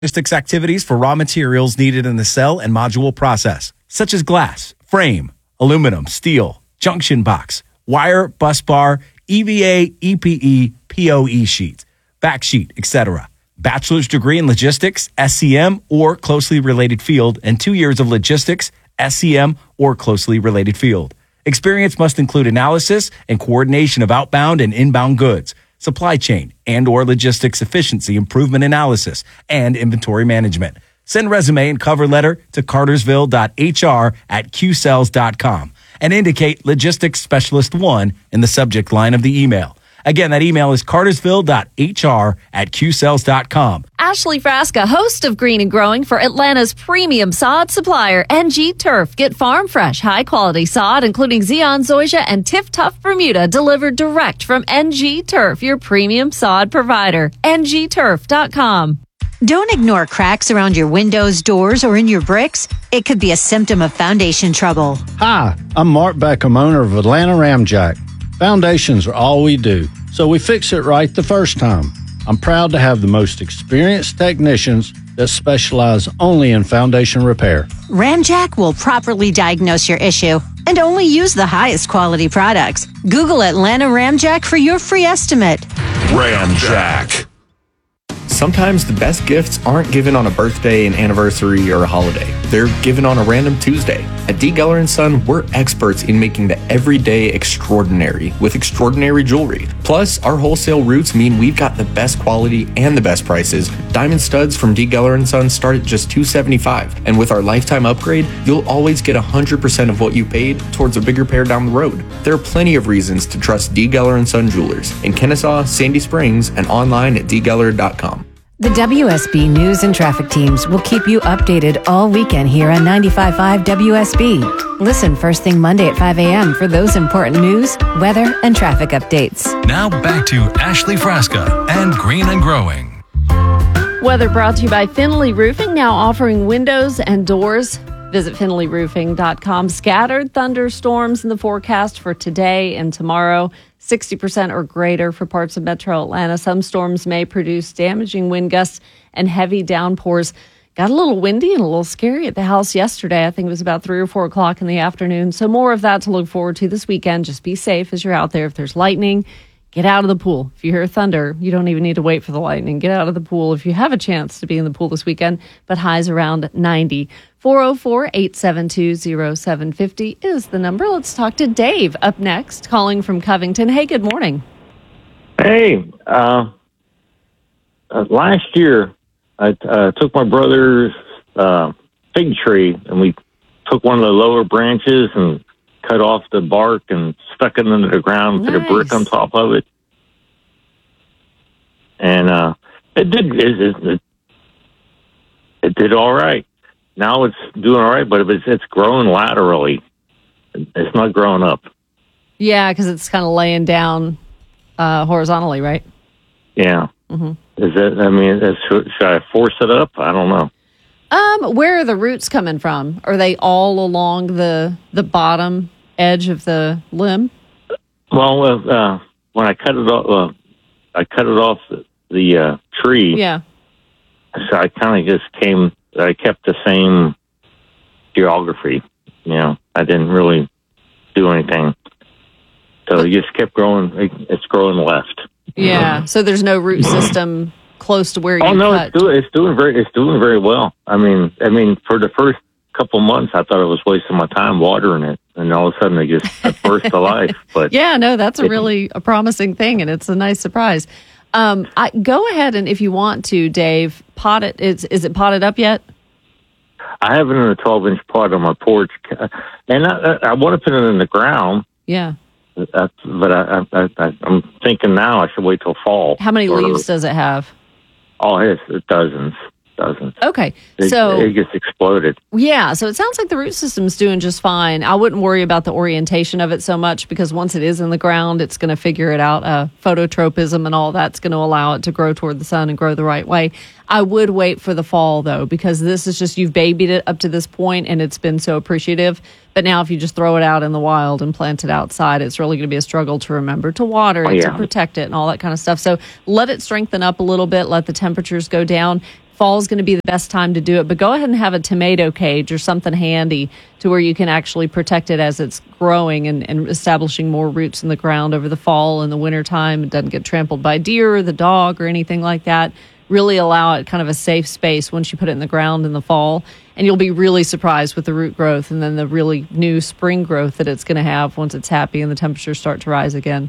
Logistics activities for raw materials needed in the cell and module process, such as glass, frame, aluminum, steel, junction box, wire, bus bar, EVA, EPE, POE sheets, back sheet, etc. Bachelor's degree in logistics, SCM, or closely related field, and 2 years of logistics, SCM, or closely related field. Experience must include analysis and coordination of outbound and inbound goods, supply chain and or logistics efficiency improvement analysis, and inventory management. Send resume and cover letter to cartersville.hr@qcells.com and indicate Logistics Specialist 1 in the subject line of the email. Again, that email is cartersville.hr@qcells.com. Ashley Frasca, host of Green and Growing for Atlanta's premium sod supplier, NG Turf. Get farm fresh, high quality sod, including Zeon, Zoysia, and Tiff Tough Bermuda, delivered direct from NG Turf, your premium sod provider. ngturf.com. Don't ignore cracks around your windows, doors, or in your bricks. It could be a symptom of foundation trouble. Hi, I'm Mark Beckham, owner of Atlanta Ramjack. Foundations are all we do, so we fix it right the first time. I'm proud to have the most experienced technicians that specialize only in foundation repair. Ramjack will properly diagnose your issue and only use the highest quality products. Google Atlanta Ramjack for your free estimate. Ramjack. Sometimes the best gifts aren't given on a birthday, an anniversary, or a holiday. They're given on a random Tuesday. At D. Geller & Son, we're experts in making the everyday extraordinary with extraordinary jewelry. Plus, our wholesale routes mean we've got the best quality and the best prices. Diamond studs from D. Geller & Son start at just $275. And with our lifetime upgrade, you'll always get 100% of what you paid towards a bigger pair down the road. There are plenty of reasons to trust D. Geller & Son Jewelers in Kennesaw, Sandy Springs, and online at dgeller.com. The WSB News and Traffic teams will keep you updated all weekend here on 95.5 WSB. Listen first thing Monday at 5 a.m. for those important news, weather, and traffic updates. Now back to Ashley Frasca and Green and Growing. Weather brought to you by Finley Roofing, now offering windows and doors. Visit finleyroofing.com. Scattered thunderstorms in the forecast for today and tomorrow. 60% or greater for parts of metro Atlanta. Some storms may produce damaging wind gusts and heavy downpours. Got a little windy and a little scary at the house yesterday. I think it was about 3 or 4 o'clock in the afternoon. So more of that to look forward to this weekend. Just be safe as you're out there. If there's lightning, get out of the pool. If you hear thunder, you don't even need to wait for the lightning. Get out of the pool if you have a chance to be in the pool this weekend, but highs around 90. 404-872-0750 is the number. Let's talk to Dave up next, calling from Covington. Hey, good morning. Hey, last year I took my brother's fig tree and we took one of the lower branches and cut off the bark and stuck it into the ground, put a brick on top of it. And it did all right. Now it's doing all right, but it's growing laterally. It's not growing up. Yeah, because it's kind of laying down horizontally, right? Yeah. Mm-hmm. Should I force it up? I don't know. Where are the roots coming from? Are they all along the bottom edge of the limb? Well, when I cut it off, the tree. Yeah. So I kind of I kept the same geography. I didn't really do anything. So it just kept growing. It's growing left. Yeah. So there's no root system close to where you cut. It's doing very well. I mean, for the first couple months, I thought I was wasting my time watering it, and all of a sudden it just burst to life. But yeah, no, that's a promising thing, and it's a nice surprise. Go ahead and if you want to, Dave, pot it. Is it potted up yet? I have it in a 12-inch pot on my porch, and I want to put it in the ground. Yeah. But I'm thinking now I should wait till fall. How many leaves does it have? Oh, it's dozens. Okay, it gets exploded. Yeah, so it sounds like the root system's doing just fine. I wouldn't worry about the orientation of it so much because once it is in the ground, it's going to figure it out. Phototropism and all that's going to allow it to grow toward the sun and grow the right way. I would wait for the fall, though, because this is just, you've babied it up to this point and it's been so appreciative. But now if you just throw it out in the wild and plant it outside, it's really going to be a struggle to remember to water it, to protect it and all that kind of stuff. So let it strengthen up a little bit, let the temperatures go down. fall is going to be the best time to do it, but go ahead and have a tomato cage or something handy to where you can actually protect it as it's growing and establishing more roots in the ground over the fall and the winter time. It doesn't get trampled by deer or the dog or anything like that. Really allow it kind of a safe space once you put it in the ground in the fall, and you'll be really surprised with the root growth and then the really new spring growth that it's going to have once it's happy and the temperatures start to rise again.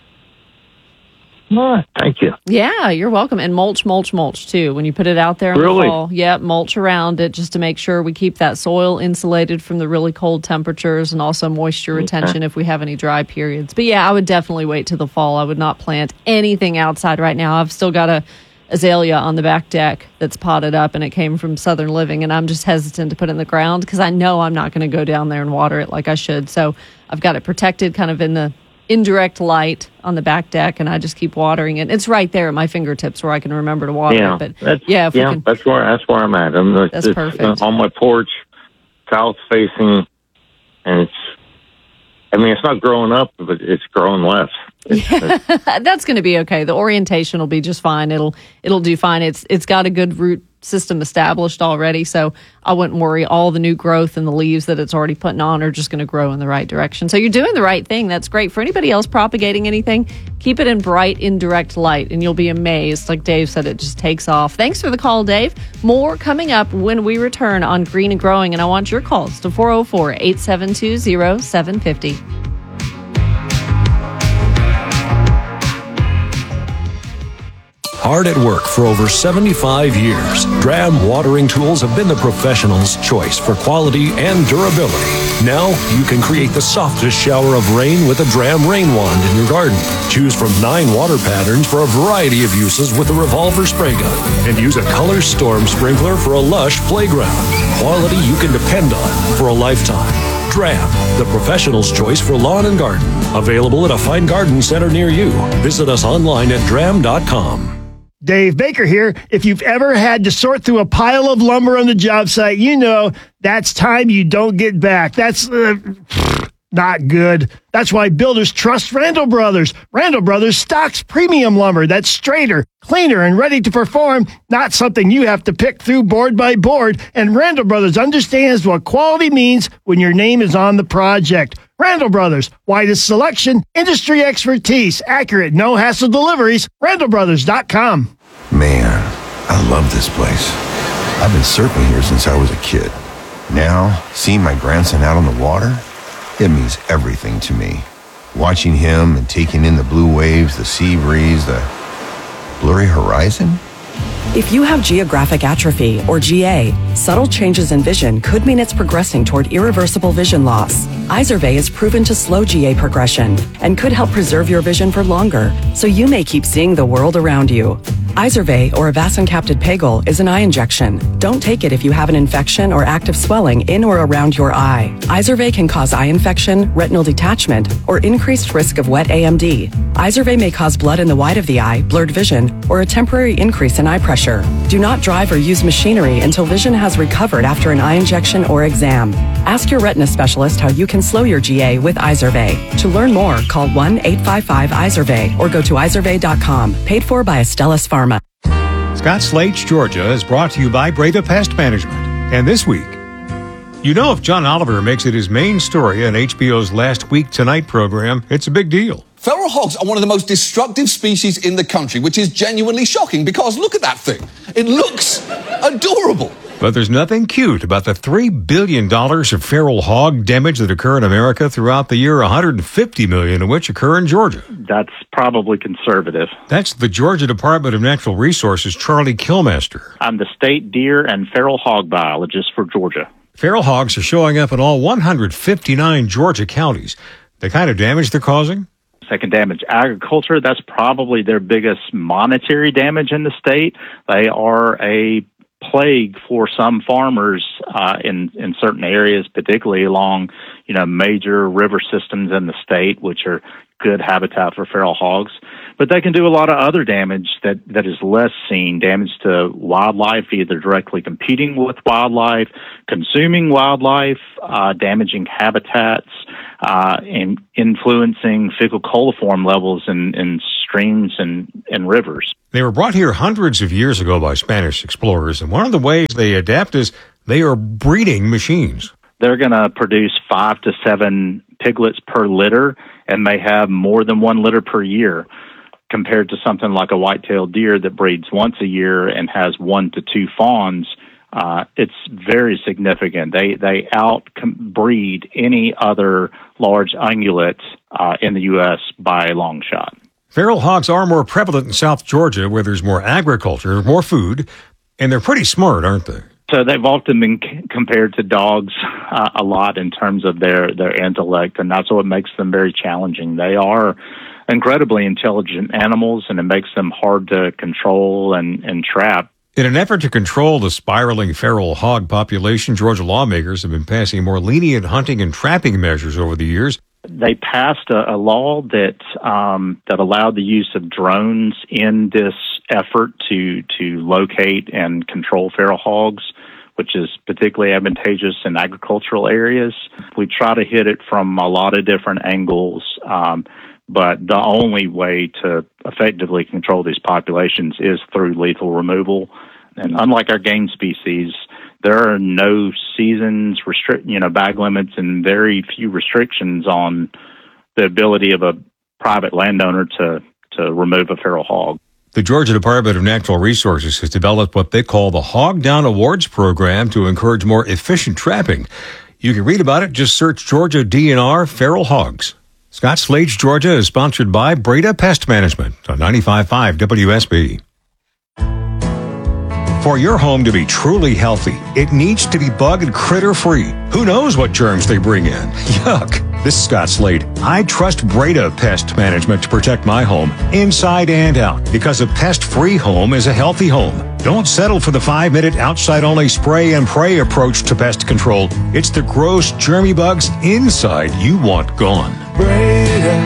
Oh, thank you. Yeah, you're welcome. And mulch too. When you put it out there in the fall, mulch around it just to make sure we keep that soil insulated from the really cold temperatures and also moisture retention if we have any dry periods. But yeah, I would definitely wait till the fall. I would not plant anything outside right now. I've still got a azalea on the back deck that's potted up, and it came from Southern Living, and I'm just hesitant to put it in the ground because I know I'm not going to go down there and water it like I should. So I've got it protected kind of in the indirect light on the back deck, and I just keep watering it. It's right there at my fingertips where I can remember to water it. But that's where I'm at. That's perfect. On my porch, south facing, and it's not growing up, but it's growing less. That's going to be okay. The orientation will be just fine. It'll do fine. It's got a good root system established already, so I wouldn't worry. All the new growth and the leaves that it's already putting on are just going to grow in the right direction. So you're doing the right thing. That's great. For anybody else propagating anything, keep it in bright, indirect light, and you'll be amazed. Like Dave said, it just takes off. Thanks for the call, Dave. More coming up when we return on Green and Growing, and I want your calls to 404-872-0750. Hard at work for over 75 years, Dram watering tools have been the professional's choice for quality and durability. Now you can create the softest shower of rain with a Dram rain wand in your garden. Choose from 9 water patterns for a variety of uses with a revolver spray gun, and use a color storm sprinkler for a lush playground. Quality you can depend on for a lifetime. Dram, the professional's choice for lawn and garden. Available at a fine garden center near you. Visit us online at dram.com. Dave Baker here. If you've ever had to sort through a pile of lumber on the job site, you know that's time you don't get back. That's not good. That's why builders trust Randall Brothers. Randall Brothers stocks premium lumber that's straighter, cleaner, and ready to perform, not something you have to pick through board by board. And Randall Brothers understands what quality means when your name is on the project. Randall Brothers, widest selection, industry expertise, accurate, no-hassle deliveries, randallbrothers.com. Man, I love this place. I've been surfing here since I was a kid. Now, seeing my grandson out on the water, it means everything to me. Watching him and taking in the blue waves, the sea breeze, the blurry horizon. If you have geographic atrophy, or GA, subtle changes in vision could mean it's progressing toward irreversible vision loss. Izervay is proven to slow GA progression and could help preserve your vision for longer, so you may keep seeing the world around you. Izervay, or avacincaptad pegol, is an eye injection. Don't take it if you have an infection or active swelling in or around your eye. Izervay can cause eye infection, retinal detachment, or increased risk of wet AMD. Izervay may cause blood in the white of the eye, blurred vision, or a temporary increase in eye pressure. Do not drive or use machinery until vision has recovered after an eye injection or exam. Ask your retina specialist how you can slow your GA with Izervay. To learn more, call 1-855-IZERVAY or go to izervay.com. Paid for by Astellas Pharma. Scott Slate's Georgia is brought to you by Breda Pest Management. And this week, you know, if John Oliver makes it his main story on HBO's Last Week Tonight program, it's a big deal. Feral hogs are one of the most destructive species in the country, which is genuinely shocking because look at that thing. It looks adorable. But there's nothing cute about the $3 billion of feral hog damage that occur in America throughout the year, $150 million of which occur in Georgia. That's probably conservative. That's the Georgia Department of Natural Resources' Charlie Kilmaster. I'm the state deer and feral hog biologist for Georgia. Feral hogs are showing up in all 159 Georgia counties. The kind of damage they're causing? They can damage agriculture. That's probably their biggest monetary damage in the state. They are a plague for some farmers in certain areas, particularly along, major river systems in the state, which are good habitat for feral hogs. But they can do a lot of other damage that is less seen, damage to wildlife, either directly competing with wildlife, consuming wildlife, damaging habitats, and influencing fecal coliform levels in streams and rivers. They were brought here hundreds of years ago by Spanish explorers, and one of the ways they adapt is they are breeding machines. They're going to produce 5 to 7 piglets per litter and may have more than 1 litter per year, compared to something like a white-tailed deer that breeds once a year and has 1 to 2 fawns. It's very significant. They outbreed any other large ungulate in the U.S. by a long shot. Feral hogs are more prevalent in South Georgia, where there's more agriculture, more food, and they're pretty smart, aren't they? So they've often been compared to dogs a lot in terms of their intellect, and that's what makes them very challenging. They are incredibly intelligent animals, and it makes them hard to control and trap. In an effort to control the spiraling feral hog population, Georgia lawmakers have been passing more lenient hunting and trapping measures over the years. They passed a law that allowed the use of drones in this effort to locate and control feral hogs, which is particularly advantageous in agricultural areas. We try to hit it from a lot of different angles, but the only way to effectively control these populations is through lethal removal. And unlike our game species, there are no seasons, bag limits, and very few restrictions on the ability of a private landowner to remove a feral hog. The Georgia Department of Natural Resources has developed what they call the Hog Down Awards program to encourage more efficient trapping. You can read about it. Just search Georgia DNR Feral Hogs. Scott Slade's Georgia is sponsored by Breda Pest Management on 95.5 WSB. For your home to be truly healthy, it needs to be bug and critter free. Who knows what germs they bring in? Yuck. This is Scott Slade. I trust Breda Pest Management to protect my home inside and out, because a pest-free home is a healthy home. Don't settle for the 5-minute outside-only spray and pray approach to pest control. It's the gross, germy bugs inside you want gone. Breda,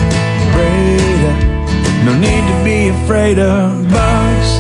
no need to be afraid of bugs.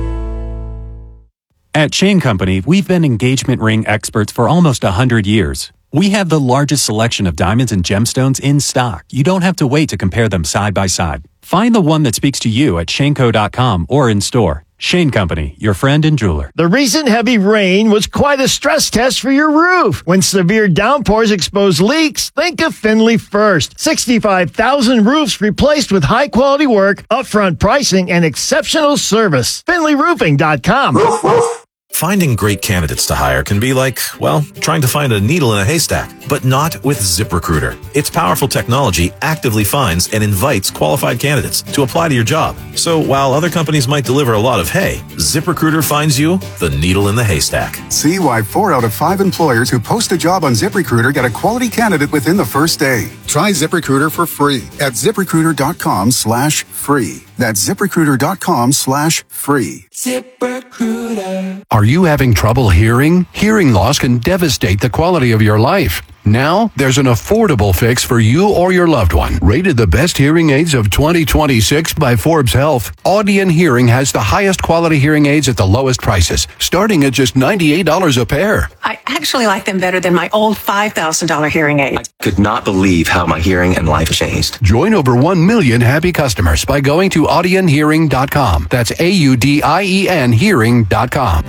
At Shane Company, we've been engagement ring experts for almost 100 years. We have the largest selection of diamonds and gemstones in stock. You don't have to wait to compare them side by side. Find the one that speaks to you at shaneco.com or in store. Shane Company, your friend and jeweler. The recent heavy rain was quite a stress test for your roof. When severe downpours expose leaks, think of Finley first. 65,000 roofs replaced with high-quality work, upfront pricing, and exceptional service. FinleyRoofing.com. Finding great candidates to hire can be like, well, trying to find a needle in a haystack, but not with ZipRecruiter. Its powerful technology actively finds and invites qualified candidates to apply to your job. So while other companies might deliver a lot of hay, ZipRecruiter finds you the needle in the haystack. See why 4 out of 5 employers who post a job on ZipRecruiter get a quality candidate within the first day. Try ZipRecruiter for free at ZipRecruiter.com/free. That's ZipRecruiter.com/free. ZipRecruiter. Are you having trouble hearing? Hearing loss can devastate the quality of your life. Now, there's an affordable fix for you or your loved one. Rated the best hearing aids of 2026 by Forbes Health, Audion Hearing has the highest quality hearing aids at the lowest prices, starting at just $98 a pair. I actually like them better than my old $5,000 hearing aid. I could not believe how my hearing and life changed. Join over 1 million happy customers by going to audionhearing.com. That's AUDIEN hearing.com.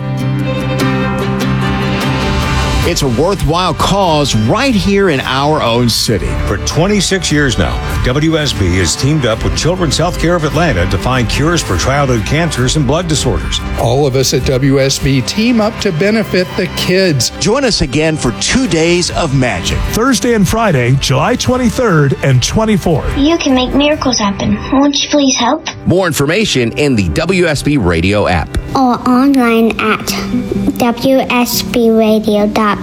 It's a worthwhile cause right here in our own city. For 26 years now, WSB has teamed up with Children's Healthcare of Atlanta to find cures for childhood cancers and blood disorders. All of us at WSB team up to benefit the kids. Join us again for 2 days of magic. Thursday and Friday, July 23rd and 24th. You can make miracles happen. Won't you please help? More information in the WSB Radio app. Or online at WSBradio.com.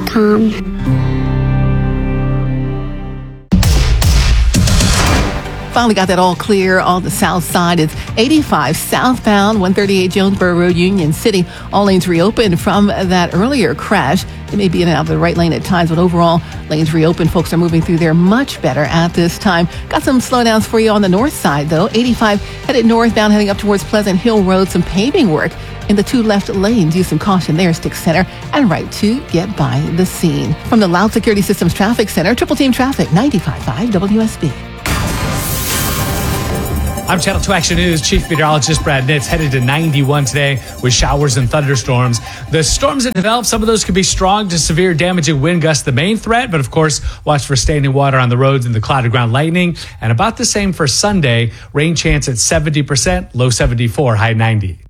Finally got that all clear on the south side. It's 85 southbound, 138 Jonesboro Road, Union City. All lanes reopened from that earlier crash. It may be in and out of the right lane at times, but overall, lanes reopened. Folks are moving through there much better at this time. Got some slowdowns for you on the north side, though. 85 headed northbound, heading up towards Pleasant Hill Road. Some paving work In the 2 left lanes, use some caution there, stick center, and right 2, get by the scene. From the Loud Security Systems Traffic Center, Triple Team Traffic, 95.5 WSB. I'm Channel 2 Action News Chief Meteorologist Brad Nitz, headed to 91 today with showers and thunderstorms. The storms that develop, some of those could be strong to severe damaging wind gusts, the main threat, but of course, watch for standing water on the roads and the clouded ground lightning. And about the same for Sunday, rain chance at 70%, low 74, high 90.